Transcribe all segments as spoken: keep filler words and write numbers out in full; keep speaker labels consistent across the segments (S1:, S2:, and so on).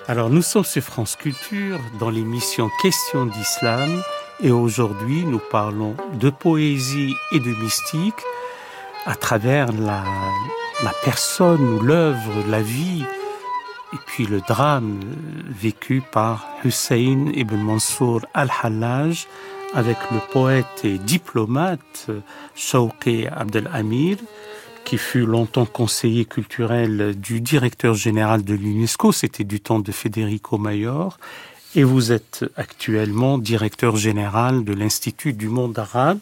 S1: Alors nous sommes sur France Culture dans l'émission Questions d'Islam et aujourd'hui nous parlons de poésie et de mystique à travers la, la personne ou l'œuvre, la vie et puis le drame vécu par Hussein ibn Mansour al-Hallaj avec le poète et diplomate Shawqi Abdelamir, qui fut longtemps conseiller culturel du directeur général de l'UNESCO, c'était du temps de Federico Mayor, et vous êtes actuellement directeur général de l'Institut du monde arabe.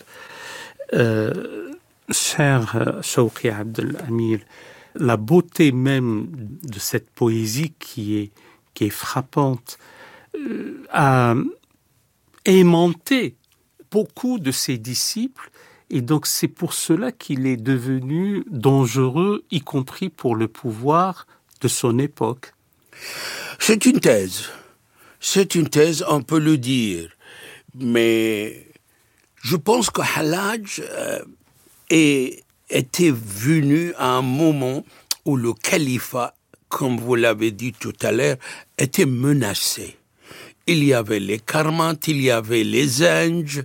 S1: Euh, cher Shawqi Abdelamir, la beauté même de cette poésie qui est, qui est frappante euh, a aimanté beaucoup de ses disciples. Et donc c'est pour cela qu'il est devenu dangereux, y compris pour le pouvoir de son époque.
S2: C'est une thèse. C'est une thèse, on peut le dire. Mais je pense que Hallaj euh, est, était venu à un moment où le califat, comme vous l'avez dit tout à l'heure, était menacé. Il y avait les Karmates, il y avait les Zinj.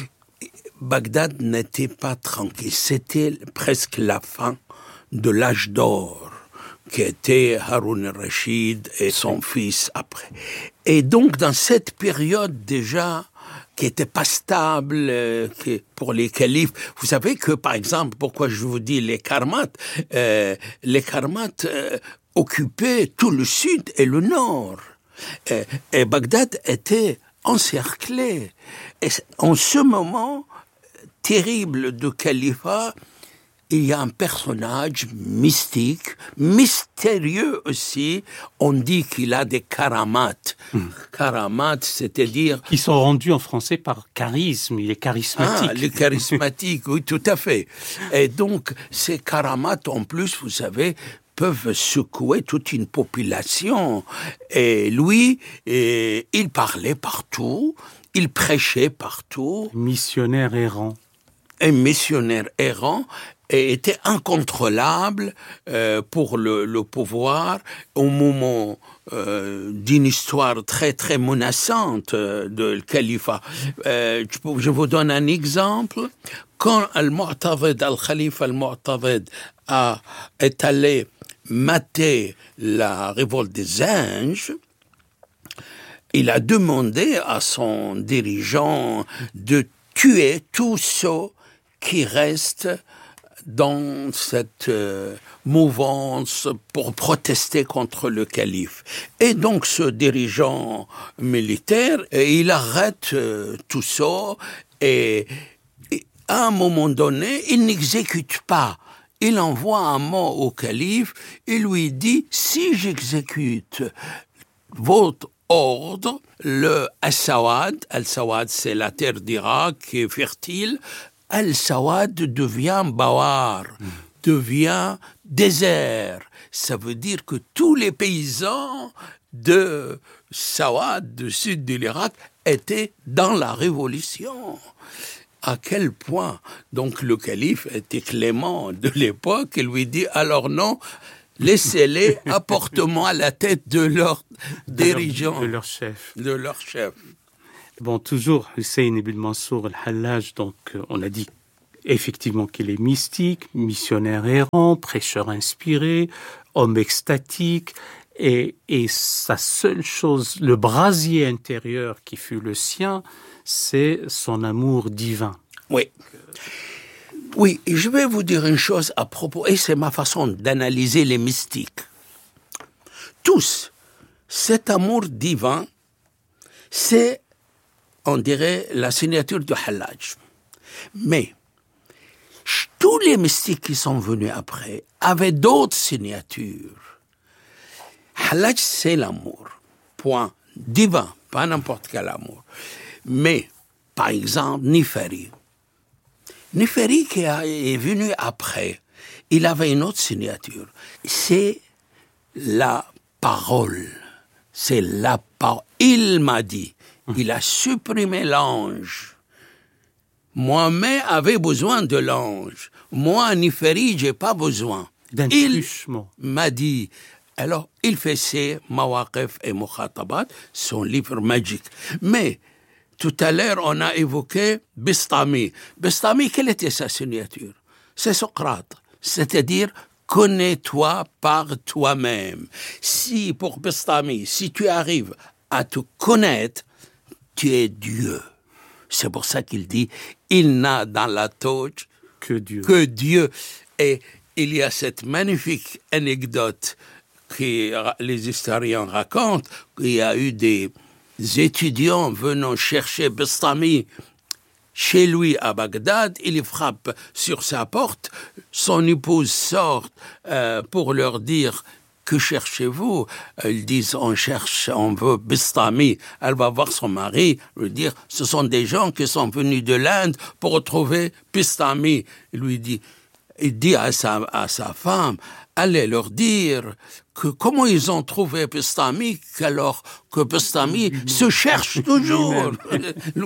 S2: Bagdad n'était pas tranquille. C'était presque la fin de l'âge d'or, qui était Haroun al-Rachid et son fils après. Et donc, dans cette période déjà, qui n'était pas stable euh, qui, pour les califes, vous savez que, par exemple, pourquoi je vous dis les Karmates, euh, les Karmates euh, occupaient tout le sud et le nord. Et, et Bagdad était encerclé. Et en ce moment terrible de califat, il y a un personnage mystique, mystérieux aussi. On dit qu'il a des karamates. Mmh. Karamates, c'est-à-dire...
S1: Qui sont rendus en français par charisme, il est charismatique.
S2: Ah, les charismatiques, oui, tout à fait. Et donc, ces karamates, en plus, vous savez, peuvent secouer toute une population. Et lui, et, il parlait partout, il prêchait partout.
S1: Missionnaire errant.
S2: Un missionnaire errant et était incontrôlable euh, pour le, le pouvoir au moment euh, d'une histoire très très menaçante euh, de le califat. Euh, je, je vous donne un exemple. Quand Al-Mu'tadid, Al-Khalifa Al-Mu'tadid a, est allé mater la révolte des Zinj, il a demandé à son dirigeant de tuer tous ceux qui restent dans cette euh, mouvance pour protester contre le calife. Et donc ce dirigeant militaire, il arrête euh, tout ça et, et à un moment donné, il n'exécute pas. Il envoie un mot au calife, il lui dit « Si j'exécute votre ordre, le Al-Sawad, Al-Sawad c'est la terre d'Irak qui est fertile, Al-Sawad devient bawar, mmh. devient désert. Ça veut dire que tous les paysans de Sawad, du sud de l'Irak, étaient dans la révolution. À quel point, donc le calife était clément de l'époque, il lui dit, alors non, laissez-les, apporte-moi la tête de leur dirigeant.
S1: De leur chef.
S2: De leur chef.
S1: Bon, toujours Hussein ibn Mansour al-Hallaj, donc euh, on a dit effectivement qu'il est mystique, missionnaire errant, prêcheur inspiré, homme extatique, et, et sa seule chose, le brasier intérieur qui fut le sien, c'est son amour divin.
S2: Oui. Oui, et je vais vous dire une chose à propos, et c'est ma façon d'analyser les mystiques. Tous, cet amour divin, c'est, on dirait, la signature de Hallaj. Mais tous les mystiques qui sont venus après avaient d'autres signatures. Hallaj, c'est l'amour. Point. Divin, pas n'importe quel amour. Mais, par exemple, Nifari. Nifari qui est venu après, il avait une autre signature. C'est la parole. C'est la parole. Il m'a dit. Il a supprimé l'ange. Mohamed avait besoin de l'ange. Moi, Nifari, j'ai pas besoin.
S1: D'un
S2: il
S1: truchement.
S2: m'a dit, Alors, il fait ses Mawaqif et Mukhatabat, son livre magique. Mais, tout à l'heure, on a évoqué Bistami. Bistami, quelle était sa signature? C'est Socrate, c'est-à-dire connais-toi par toi-même. Si, pour Bistami, si tu arrives à te connaître, tu es Dieu. C'est pour ça qu'il dit, il n'a dans la touche
S1: que Dieu.
S2: que Dieu. Et il y a cette magnifique anecdote que les historiens racontent, qu'il y a eu des étudiants venant chercher Bistami chez lui à Bagdad, il frappe sur sa porte, son épouse sort euh, pour leur dire « Que cherchez-vous » Ils disent « On cherche, on veut Bistami ». Elle va voir son mari, lui dire « Ce sont des gens qui sont venus de l'Inde pour retrouver Bistami ». Il lui dit, il dit à sa, à sa femme « Allez leur dire que comment ils ont trouvé Bistami, alors que Bistami se cherche toujours lui-même. »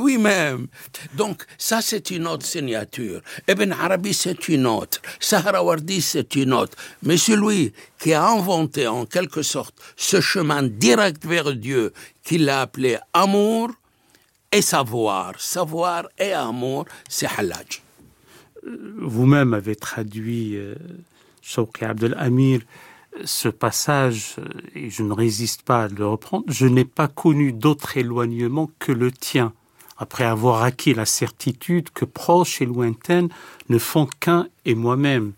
S2: Donc, ça, c'est une autre signature. Ibn Arabi, c'est une autre. Sahrawardi, c'est une autre. Mais celui qui a inventé, en quelque sorte, ce chemin direct vers Dieu, qu'il a appelé amour et savoir. Savoir et amour, c'est Hallaj.
S1: Vous-même avez traduit, euh, Shawqi Abdel Amir, ce passage, et je ne résiste pas à le reprendre, je n'ai pas connu d'autre éloignement que le tien, après avoir acquis la certitude que proches et lointaines ne font qu'un et moi-même.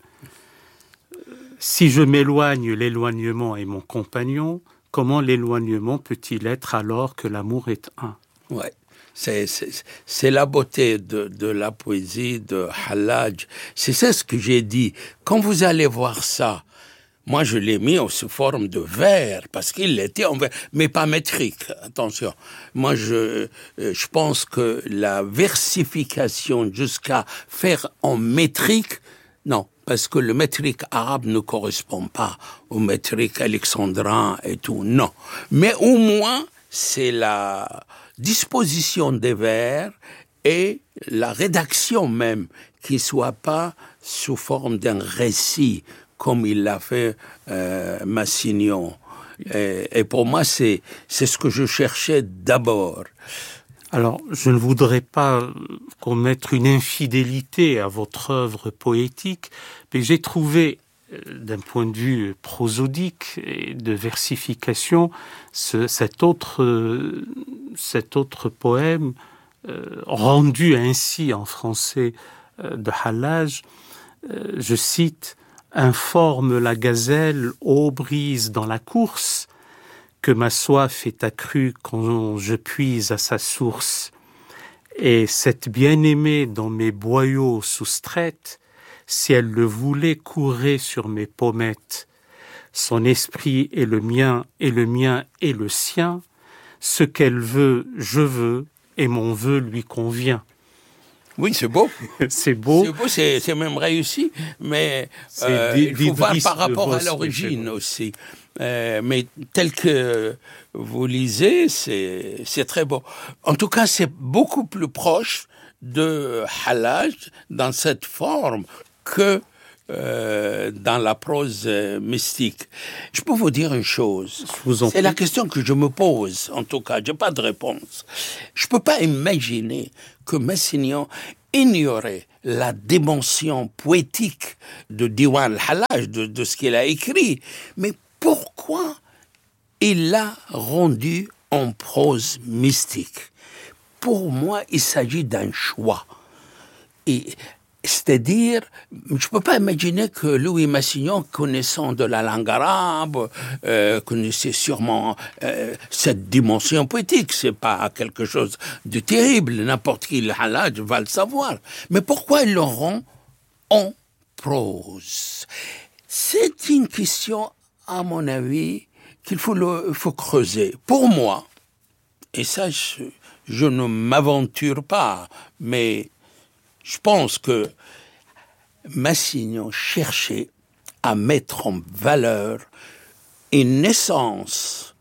S1: Si je m'éloigne, l'éloignement est mon compagnon, comment l'éloignement peut-il être alors que l'amour est un?
S2: Ouais. C'est, c'est, c'est la beauté de, de la poésie de Hallaj. C'est ça ce que j'ai dit. Quand vous allez voir ça, moi je l'ai mis sous forme de vers, parce qu'il était en vers, mais pas métrique, attention. Moi je, je pense que la versification jusqu'à faire en métrique, non, parce que le métrique arabe ne correspond pas au métrique alexandrin et tout, non. Mais au moins, c'est la disposition des vers et la rédaction même qui ne soit pas sous forme d'un récit comme il l'a fait euh, Massignon. Et, et pour moi, c'est, c'est ce que je cherchais d'abord.
S1: Alors, je ne voudrais pas commettre une infidélité à votre œuvre poétique, mais j'ai trouvé, d'un point de vue prosodique et de versification, ce, cet autre, euh, cet autre poème euh, rendu ainsi en français euh, de Hallaj, euh, je cite « Informe la gazelle ô brise dans la course, que ma soif est accrue quand je puise à sa source, et cette bien-aimée dans mes boyaux soustraite, si elle le voulait, courait sur mes pommettes. Son esprit est le mien, et le mien est le sien. Ce qu'elle veut, je veux, et mon vœu lui convient. »
S2: Oui, c'est beau.
S1: c'est beau.
S2: C'est beau, c'est, c'est même réussi, mais euh, il faut voir par rapport à l'origine aussi. Euh, mais tel que vous lisez, c'est, c'est très beau. En tout cas, c'est beaucoup plus proche de Hallaj dans cette forme que euh, dans la prose euh, mystique. Je peux vous dire une chose. C'est la question que je me pose, en tout cas. Je n'ai pas de réponse. Je ne peux pas imaginer que Massignon ignorait la dimension poétique de Diwan al-Hallaj, de, de ce qu'il a écrit. Mais pourquoi il l'a rendu en prose mystique? Pour moi, il s'agit d'un choix. Et, c'est-à-dire, je ne peux pas imaginer que Louis Massignon, connaissant de la langue arabe, euh, connaissait sûrement euh, cette dimension poétique. C'est pas quelque chose de terrible. N'importe qui, le Hallaj, va le savoir. Mais pourquoi il le rend en prose? C'est une question, à mon avis, qu'il faut, le, faut creuser. Pour moi, et ça, je, je ne m'aventure pas, mais je pense que Massignon cherchait à mettre en valeur une essence,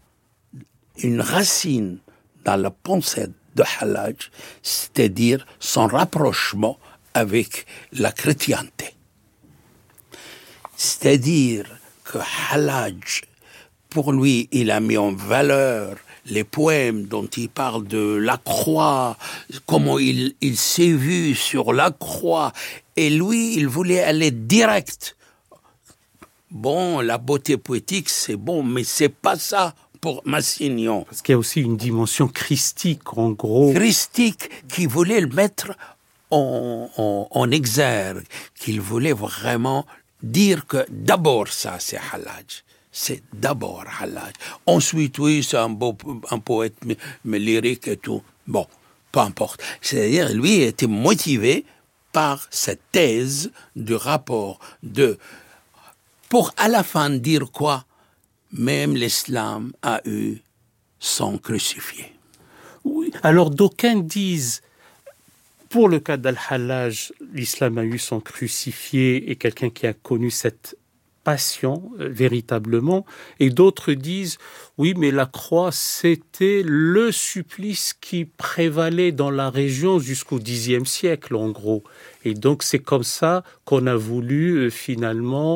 S2: une racine dans la pensée de Hallaj, c'est-à-dire son rapprochement avec la chrétienté. C'est-à-dire que Hallaj pour lui, il a mis en valeur les poèmes dont il parle de la croix, comment il, il s'est vu sur la croix. Et lui, il voulait aller direct. Bon, la beauté poétique, c'est bon, mais c'est pas ça pour Massignon.
S1: Parce qu'il y a aussi une dimension christique, en gros.
S2: Christique, qui voulait le mettre en, en, en exergue, qu'il voulait vraiment dire que d'abord ça, c'est Hallaj. C'est d'abord Hallaj. Ensuite, oui, c'est un, beau, un poète mais, mais lyrique et tout. Bon, peu importe. C'est-à-dire, lui était motivé par cette thèse du rapport de... Pour à la fin dire quoi? Même l'islam a eu son crucifié.
S1: Oui. Alors d'aucuns disent, pour le cas d'Al-Hallaj, l'islam a eu son crucifié et quelqu'un qui a connu cette passion euh, véritablement, et d'autres disent, oui, mais la croix, c'était le supplice qui prévalait dans la région jusqu'au dixième siècle, en gros. Et donc c'est comme ça qu'on a voulu euh, finalement...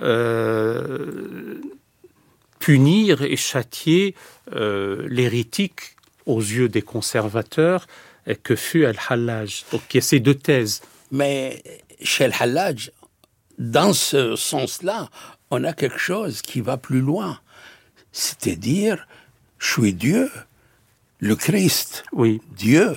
S1: Euh, punir et châtier euh, l'hérétique aux yeux des conservateurs euh, que fut Al-Hallaj. Donc il y a ces deux thèses.
S2: Mais chez Al-Hallaj, dans ce sens-là, on a quelque chose qui va plus loin. C'est-à-dire, je suis Dieu, le Christ,
S1: oui.
S2: Dieu.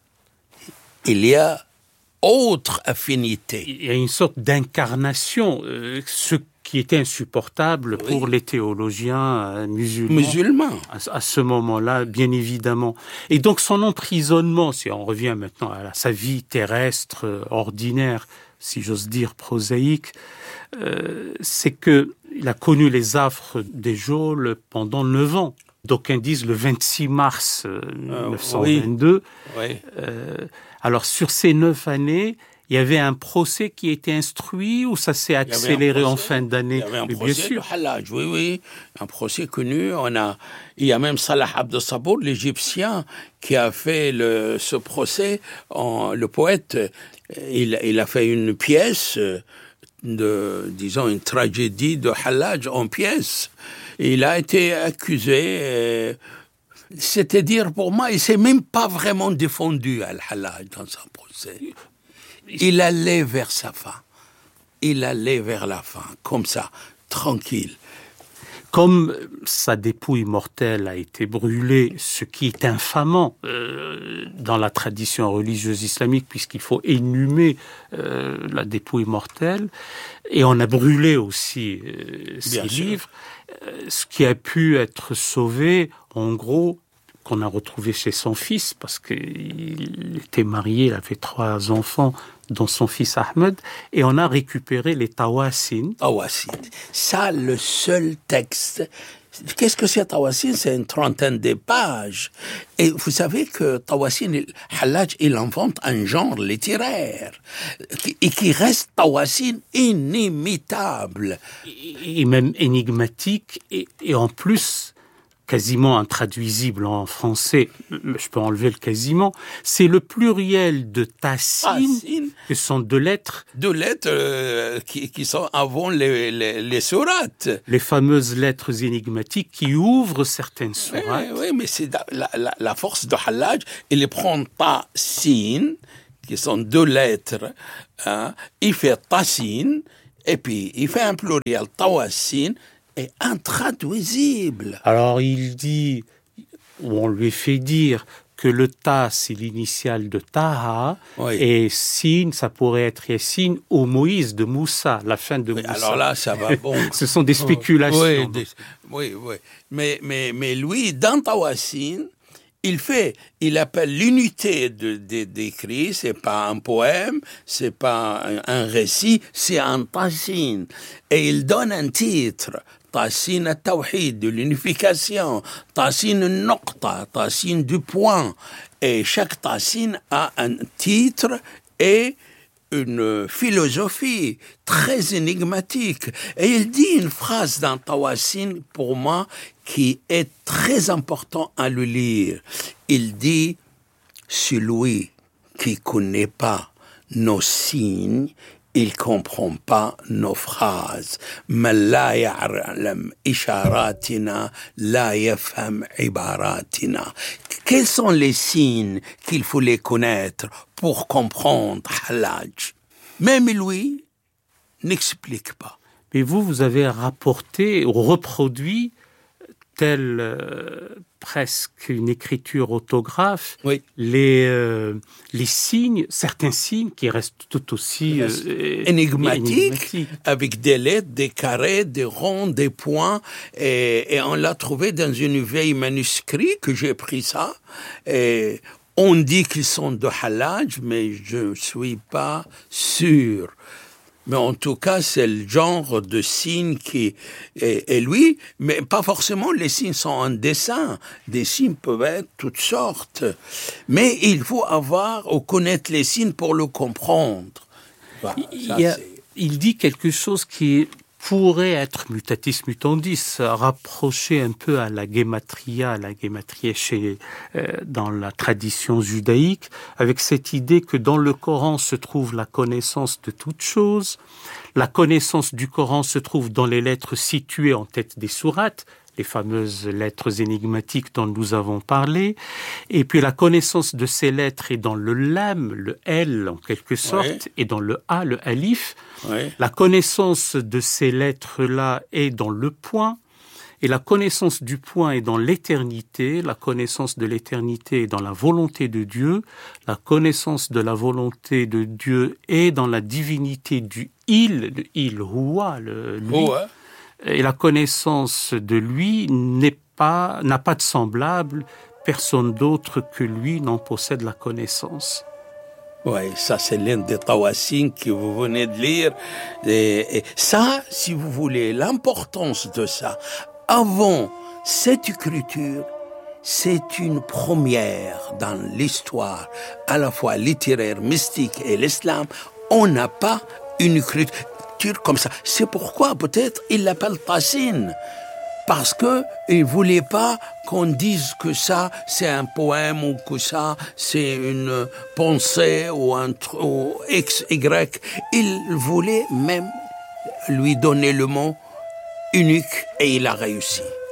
S2: Il y a autre affinité.
S1: Il y a une sorte d'incarnation, euh, ce qui était insupportable oui. pour les théologiens euh, musulmans.
S2: Musulmans.
S1: À, à ce moment-là, bien évidemment. Et donc son emprisonnement, si on revient maintenant à, la, à sa vie terrestre euh, ordinaire, si j'ose dire prosaïque, euh, c'est que il a connu les affres des geôles pendant neuf ans. D'aucuns disent le vingt-six mars euh, euh, mille neuf cent vingt-deux.
S2: Oui. Oui.
S1: Euh, alors sur ces neuf années, il y avait un procès qui a été instruit ou ça s'est accéléré en fin d'année?
S2: Il y avait un
S1: mais
S2: procès
S1: bien sûr.
S2: de Hallaj, oui, oui, un procès connu. On a, il y a même Salah Abd Sabour, l'Égyptien, qui a fait le, ce procès. En, le poète, il, il a fait une pièce de, disons, une tragédie de Hallaj en pièce. Il a été accusé. Euh, C'est-à-dire, pour moi, il ne s'est même pas vraiment défendu, Al-Hallaj, dans son procès. Il allait vers sa fin. Il allait vers la fin, comme ça, tranquille.
S1: Comme sa dépouille mortelle a été brûlée, ce qui est infamant euh, dans la tradition religieuse islamique, puisqu'il faut inhumer euh, la dépouille mortelle, et on a brûlé aussi euh, ses livres, euh, ce qui a pu être sauvé, en gros, qu'on a retrouvé chez son fils, parce qu'il était marié, il avait trois enfants, dont son fils Ahmed, et on a récupéré les Tawassin.
S2: Tawassin, ça, le seul texte. Qu'est-ce que c'est Tawassin? C'est une trentaine de pages. Et vous savez que Tawassin, Hallaj, il invente un genre littéraire et qui reste Tawassin inimitable.
S1: Et même énigmatique, et, et en plus... quasiment intraduisible en français, je peux enlever le quasiment, c'est le pluriel de Tassin, que sont deux lettres.
S2: Deux lettres euh, qui, qui sont avant les, les, les sourates.
S1: Les fameuses lettres énigmatiques qui ouvrent certaines sourates.
S2: Oui, oui, mais c'est la, la, la force de Hallaj, il prend Tassin, qui sont deux lettres, hein, il fait Tassin, et puis il fait un pluriel, Tawassin, est intraduisible.
S1: Alors il dit, ou on lui fait dire, que le Ta, c'est l'initiale de Taha, oui. Et Sin, ça pourrait être Yassin ou Moïse, de Moussa, la fin de
S2: oui,
S1: Moussa.
S2: Alors là, ça va bon.
S1: Ce sont des spéculations.
S2: Oui, des, oui, oui. Mais, mais, mais lui, dans Tawassin, il fait, il appelle l'unité de, de, d'écrit, c'est pas un poème, c'est pas un, un récit, c'est un Tassin. Et il donne un titre, Tassin al-Tawhid, de l'unification, Tassin al-Noqta, Tassin du point. Et chaque Tassin a un titre et une philosophie très énigmatique. Et il dit une phrase dans Tawassin, pour moi, qui est très important à le lire. Il dit, celui qui ne connaît pas nos signes, il comprend pas nos phrases. من لا يعلم إشاراتنا لا يفهم عباراتنا. Quels sont les signes qu'il faut les connaître pour comprendre Hallaj? Même lui n'explique pas.
S1: Mais vous, vous avez rapporté ou reproduit telle euh, presque une écriture autographe,
S2: Oui.
S1: les, euh, les signes, certains signes qui restent tout aussi euh,
S2: énigmatiques,
S1: énigmatiques,
S2: avec des lettres, des carrés, des ronds, des points, et, et on l'a trouvé dans une vieille manuscrit que j'ai pris ça, et on dit qu'ils sont de Hallaj, mais je ne suis pas sûr. Mais en tout cas, c'est le genre de signe qui est, est lui, mais pas forcément les signes sont en dessin. Des signes peuvent être toutes sortes. Mais il faut avoir ou connaître les signes pour le comprendre. Voilà,
S1: il,
S2: ça,
S1: y a, il dit quelque chose qui pourrait être mutatis mutandis, rapproché un peu à la gematria, la gematria chez, euh, dans la tradition judaïque, avec cette idée que dans le Coran se trouve la connaissance de toutes choses. La connaissance du Coran se trouve dans les lettres situées en tête des sourates, les fameuses lettres énigmatiques dont nous avons parlé. Et puis la connaissance de ces lettres est dans le lam, le L en quelque sorte,
S2: ouais.
S1: et dans le A, le alif.
S2: Ouais.
S1: La connaissance de ces lettres-là est dans le point. Et la connaissance du point est dans l'éternité, la connaissance de l'éternité est dans la volonté de Dieu, la connaissance de la volonté de Dieu est dans la divinité du il, le il, huwa, le lui.
S2: Oh, ouais.
S1: Et la connaissance de lui n'est pas, n'a pas de semblable, personne d'autre que lui n'en possède la connaissance.
S2: Oui, ça c'est l'un des Tawassin que vous venez de lire. Et, et ça, si vous voulez, l'importance de ça, avant cette écriture, c'est une première dans l'histoire, à la fois littéraire, mystique et l'islam. On n'a pas une écriture comme ça. C'est pourquoi peut-être il l'appelle Tassin. Parce que il voulait pas qu'on dise que ça c'est un poème ou que ça c'est une pensée ou un ou X, Y. Il voulait même lui donner le mot unique et il a réussi.